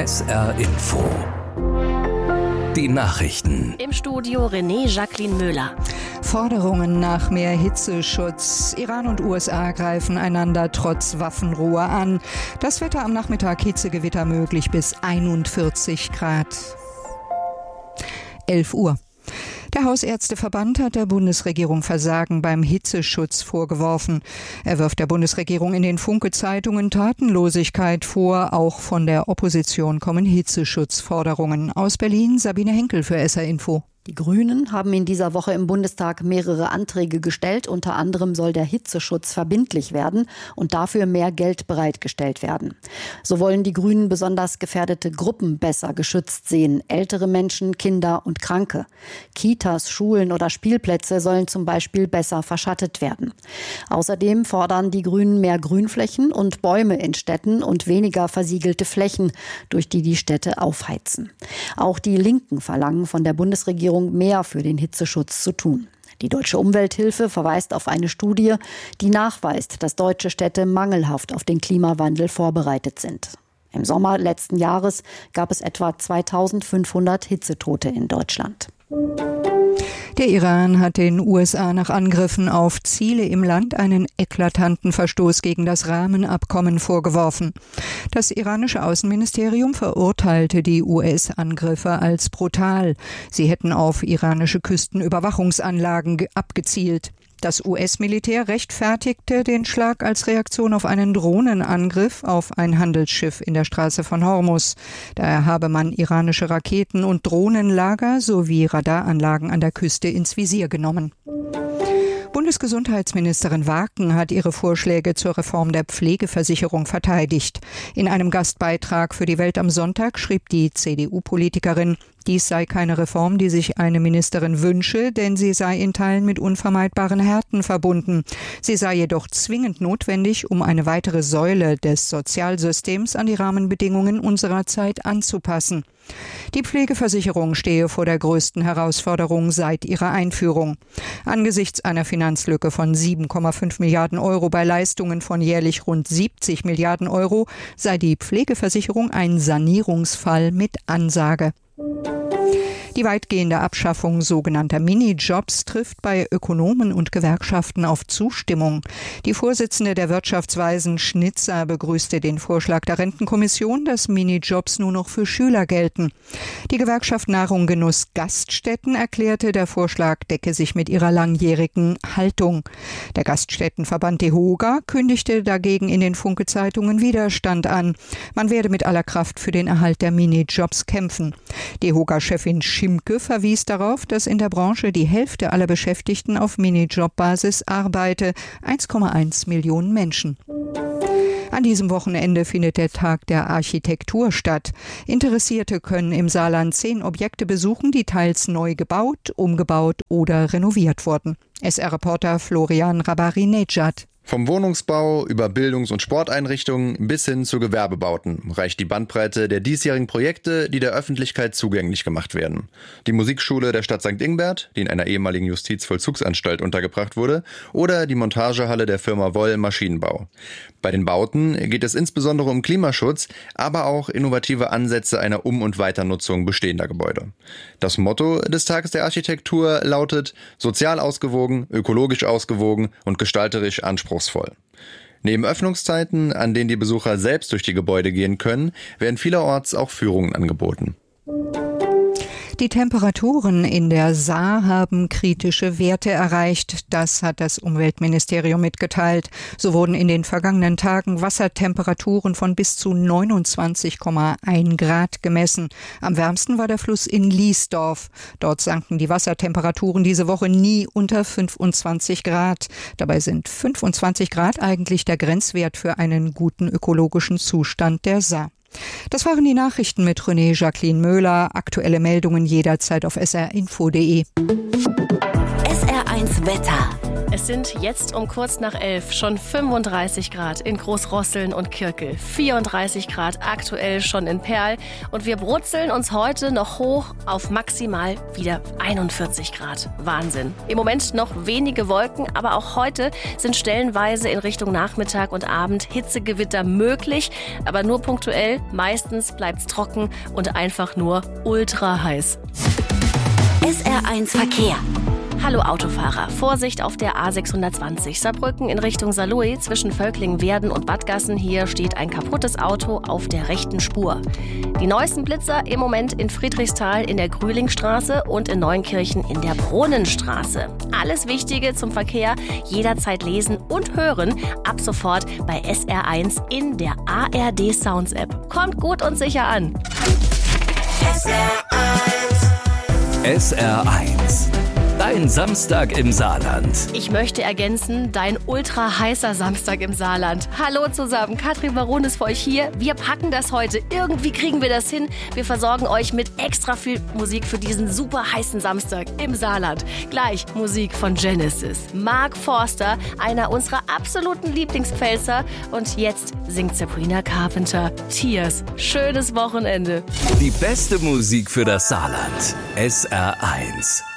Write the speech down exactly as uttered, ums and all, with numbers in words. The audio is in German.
S R Info. Die Nachrichten. Im Studio René Jacqueline Müller. Forderungen nach mehr Hitzeschutz. Iran und U S A greifen einander trotz Waffenruhe an. Das Wetter am Nachmittag: Hitzegewitter möglich bis einundvierzig Grad. elf Uhr. Der Hausärzteverband hat der Bundesregierung Versagen beim Hitzeschutz vorgeworfen. Er wirft der Bundesregierung in den Funke-Zeitungen Tatenlosigkeit vor. Auch von der Opposition kommen Hitzeschutzforderungen. Aus Berlin Sabine Henkel für S R Info. Die Grünen haben in dieser Woche im Bundestag mehrere Anträge gestellt. Unter anderem soll der Hitzeschutz verbindlich werden und dafür mehr Geld bereitgestellt werden. So wollen die Grünen besonders gefährdete Gruppen besser geschützt sehen. Ältere Menschen, Kinder und Kranke. Kitas, Schulen oder Spielplätze sollen zum Beispiel besser verschattet werden. Außerdem fordern die Grünen mehr Grünflächen und Bäume in Städten und weniger versiegelte Flächen, durch die die Städte aufheizen. Auch die Linken verlangen von der Bundesregierung mehr für den Hitzeschutz zu tun. Die Deutsche Umwelthilfe verweist auf eine Studie, die nachweist, dass deutsche Städte mangelhaft auf den Klimawandel vorbereitet sind. Im Sommer letzten Jahres gab es etwa zweitausendfünfhundert Hitzetote in Deutschland. Der Iran hat den U S A nach Angriffen auf Ziele im Land einen eklatanten Verstoß gegen das Rahmenabkommen vorgeworfen. Das iranische Außenministerium verurteilte die U S-Angriffe als brutal. Sie hätten auf iranische Küstenüberwachungsanlagen abgezielt. Das U S-Militär rechtfertigte den Schlag als Reaktion auf einen Drohnenangriff auf ein Handelsschiff in der Straße von Hormuz. Daher habe man iranische Raketen- und Drohnenlager sowie Radaranlagen an der Küste ins Visier genommen. Bundesgesundheitsministerin Waken hat ihre Vorschläge zur Reform der Pflegeversicherung verteidigt. In einem Gastbeitrag für die Welt am Sonntag schrieb die C D U-Politikerin, dies sei keine Reform, die sich eine Ministerin wünsche, denn sie sei in Teilen mit unvermeidbaren Härten verbunden. Sie sei jedoch zwingend notwendig, um eine weitere Säule des Sozialsystems an die Rahmenbedingungen unserer Zeit anzupassen. Die Pflegeversicherung stehe vor der größten Herausforderung seit ihrer Einführung. Angesichts einer Finanzlücke von sieben Komma fünf Milliarden Euro bei Leistungen von jährlich rund siebzig Milliarden Euro sei die Pflegeversicherung ein Sanierungsfall mit Ansage. Die weitgehende Abschaffung sogenannter Minijobs trifft bei Ökonomen und Gewerkschaften auf Zustimmung. Die Vorsitzende der Wirtschaftsweisen Schnitzer begrüßte den Vorschlag der Rentenkommission, dass Minijobs nur noch für Schüler gelten. Die Gewerkschaft Nahrung Genuss Gaststätten erklärte, der Vorschlag decke sich mit ihrer langjährigen Haltung. Der Gaststättenverband DEHOGA kündigte dagegen in den Funke-Zeitungen Widerstand an. Man werde mit aller Kraft für den Erhalt der Minijobs kämpfen. DEHOGA-Chefin Schimke verwies darauf, dass in der Branche die Hälfte aller Beschäftigten auf Minijob-Basis arbeite, eins Komma eins Millionen Menschen. An diesem Wochenende findet der Tag der Architektur statt. Interessierte können im Saarland zehn Objekte besuchen, die teils neu gebaut, umgebaut oder renoviert wurden. S R-Reporter Florian Rabari-Nejad. Vom Wohnungsbau über Bildungs- und Sporteinrichtungen bis hin zu Gewerbebauten reicht die Bandbreite der diesjährigen Projekte, die der Öffentlichkeit zugänglich gemacht werden. Die Musikschule der Stadt Sankt Ingbert, die in einer ehemaligen Justizvollzugsanstalt untergebracht wurde, oder die Montagehalle der Firma Woll Maschinenbau. Bei den Bauten geht es insbesondere um Klimaschutz, aber auch innovative Ansätze einer Um- und Weiternutzung bestehender Gebäude. Das Motto des Tages der Architektur lautet: sozial ausgewogen, ökologisch ausgewogen und gestalterisch anspruchsvoll. Neben Öffnungszeiten, an denen die Besucher selbst durch die Gebäude gehen können, werden vielerorts auch Führungen angeboten. Die Temperaturen in der Saar haben kritische Werte erreicht. Das hat das Umweltministerium mitgeteilt. So wurden in den vergangenen Tagen Wassertemperaturen von bis zu neunundzwanzig Komma eins Grad gemessen. Am wärmsten war der Fluss in Liesdorf. Dort sanken die Wassertemperaturen diese Woche nie unter fünfundzwanzig Grad. Dabei sind fünfundzwanzig Grad eigentlich der Grenzwert für einen guten ökologischen Zustand der Saar. Das waren die Nachrichten mit René Jacqueline Müller. Aktuelle Meldungen jederzeit auf s r info punkt d e. S R eins Wetter. Es sind jetzt um kurz nach elf schon fünfunddreißig Grad in Großrosseln und Kirkel, vierunddreißig Grad aktuell schon in Perl und wir brutzeln uns heute noch hoch auf maximal wieder einundvierzig Grad. Wahnsinn. Im Moment noch wenige Wolken, aber auch heute sind stellenweise in Richtung Nachmittag und Abend Hitzegewitter möglich, aber nur punktuell Meistens bleibt's trocken und einfach nur ultra heiß. S R eins Verkehr. Hallo Autofahrer, Vorsicht auf der A sechshundertzwanzig Saarbrücken in Richtung Saarlouis zwischen Völklingen-Werden und Badgassen. Hier steht ein kaputtes Auto auf der rechten Spur. Die neuesten Blitzer im Moment in Friedrichsthal in der Grühlingstraße und in Neunkirchen in der Brunnenstraße. Alles Wichtige zum Verkehr jederzeit lesen und hören ab sofort bei S R eins in der A R D Sounds App. Kommt gut und sicher an. S R eins. S R eins. Dein Samstag im Saarland. Ich möchte ergänzen, dein ultra heißer Samstag im Saarland. Hallo zusammen, Katrin Baron ist für euch hier. Wir packen das heute. Irgendwie kriegen wir das hin. Wir versorgen euch mit extra viel Musik für diesen super heißen Samstag im Saarland. Gleich Musik von Genesis. Mark Forster, einer unserer absoluten Lieblingspfälzer. Und jetzt singt Sabrina Carpenter Tears. Schönes Wochenende. Die beste Musik für das Saarland. S R eins.